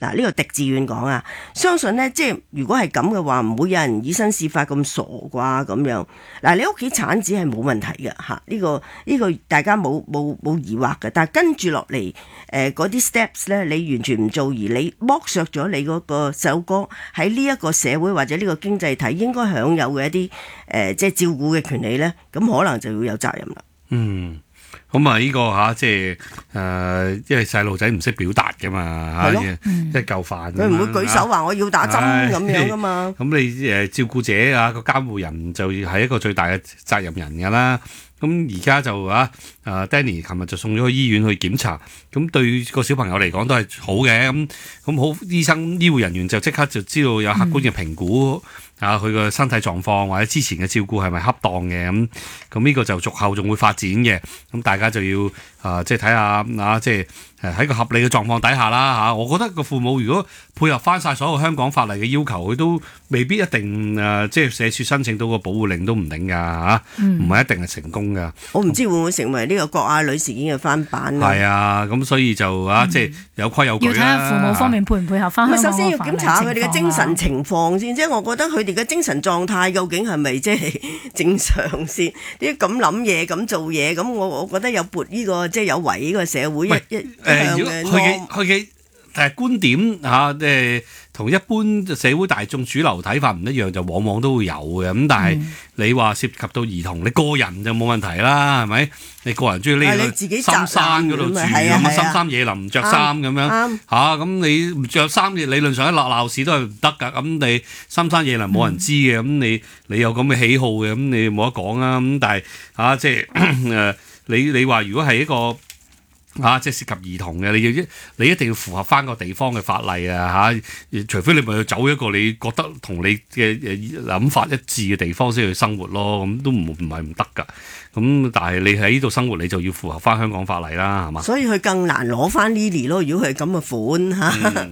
嗱，呢個狄志遠講啊，相信呢，即係如果係咁嘅話，唔會有人以身試法咁傻啩咁樣。嗱，你屋企產子係冇問題嘅嚇，呢個大家冇疑惑嘅。但係跟住落嚟嗰啲 steps 咧，你完全唔做，而你剝削咗你嗰個細佬哥喺呢一個社會或者呢個經濟體應該享有嘅一啲即係照顧嘅權利咧，咁可能就要有責任啦。 咁啊，呢個即係因為細路仔唔識表達噶嘛嚇，一嚿飯佢唔會舉手話我要打針咁樣噶嘛。咁你照顧者啊，個監護人就係一個最大嘅責任人㗎啦。咁而家就Danny 琴日就送咗去醫院去檢查，咁對個小朋友嚟講都係好嘅。咁好，醫護人員就即刻就知道有客觀嘅評估。佢個身體狀況或者之前嘅照顧係咪恰當嘅，咁呢個就續後仲會發展嘅，咁大家就要即係睇下即係喺個合理嘅狀況底下啦嚇。我覺得個父母如果配合翻晒所有香港法例嘅要求，佢都未必一定即係社署申請到個保護令都唔定㗎嚇，唔係一定係成功㗎。 我唔知會唔會成為呢個郭亞女事件嘅翻版啊？ 係啊，咁所以就即係有規有矩啦。 要睇下父母方面配唔配合翻香港嘅法例情況。首先要檢查下佢哋嘅精神情況先，即係我覺得佢哋嘅精神狀態究竟係咪即係正常先？啲咁諗嘢咁做嘢，咁我覺得有撥呢個即係有違呢個社會如果佢嘅觀點同一般社會大眾主流睇法唔一樣，就往往都會有嘅。咁但係你話涉及到兒童，你個人就冇問題啦，係咪？你個人中意呢個深山嗰度住咁深山野林唔着衫咁樣咁你唔着衫嘅理論上喺鬧市都係唔得㗎。咁你深山野林冇人知嘅，咁你有咁嘅喜好嘅，咁你冇得講啊。咁但係即係你話如果係一個即係涉及兒童嘅，你一定要符合翻個地方嘅法例啊嚇！除非你咪去走一個你覺得同你嘅諗法一致嘅地方先去生活咯，咁都唔係唔得㗎。咁但係你喺呢度生活，你就要符合翻香港法例啦，係嘛？ 所以佢更難攞翻 Lily 咯。如果佢係咁嘅款嚇。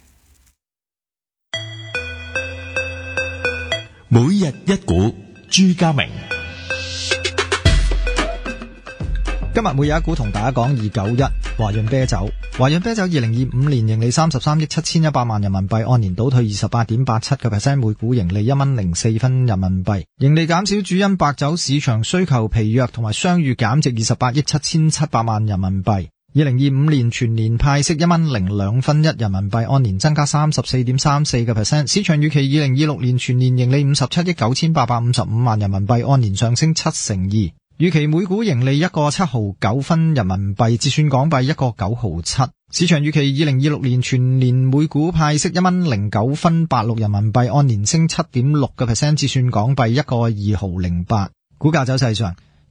每日一股，朱家明。今日每日一股同大家講291華潤啤酒。華潤啤酒2025年盈利33億7100萬人民幣，按年倒退 28.87%， 每股盈利1.04蚊人民幣。盈利減少主因白酒市場需求疲弱同埋商譽減值28億7700萬人民幣。2025年全年派息1.02分1人民幣，按年增加 34.34%。市場預期2026年全年盈利57億9855萬人民幣，按年上升2%。預期每股盈利1個7毫9分人民幣，折算港幣1個9毫7。市場預期2026年全年每股派息1.09分86人民幣，按年升7.6%，折算港幣1個2毫08。股價走勢上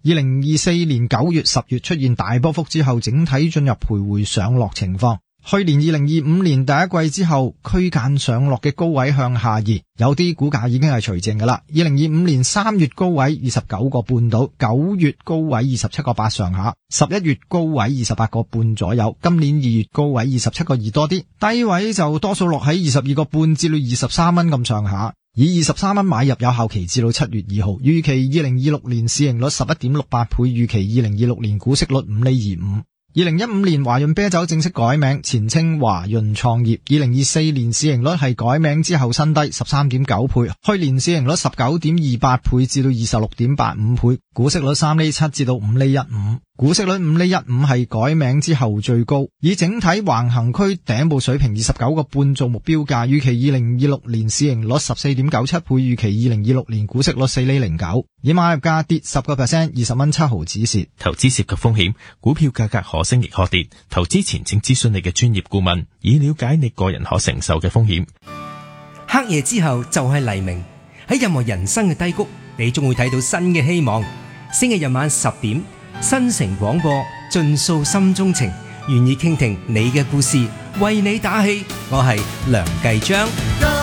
，2024年9月、10月出現大波幅之後，整體進入徘徊上落情況。去年2025年第一季之後，區間上落嘅高位向下移，有啲股價已經係除淨㗎啦。2025年3月高位29個半到，9月高位27個8上下，11月高位28個半左右，今年2月高位27個2多啲，低位就多數落喺22個半至到23蚊咁上下。以23蚊買入，有效期至到7月2號。預期2026年市盈率 11.68 倍，預期2026年股息率5厘25。2015年華潤啤酒正式改名，前稱華潤創業。2024年市盈率係改名之後新低 13.9 倍，去年市盈率 19.28 倍至到 26.85 倍，股息率3厘7至到5厘15。股息率5厘15係改名之後最高，以整體橫行區頂部水平29個半做目標價，預期2026年市盈率 14.97 倍，預期2026年股息率4厘09。以買入價跌 10%， 20蚊7毫止蝕。 投資涉及風險，股票價格可升亦可跌，投資前請諮詢你嘅專業顧問，以了解你個人可承受嘅風險。 黑夜之後就係黎明，喺任何人生嘅低谷，你終會睇到新嘅希望。星期日晚10點，新城廣播盡訴心中情，願意傾聽你嘅故事，為你打氣。我係梁繼章。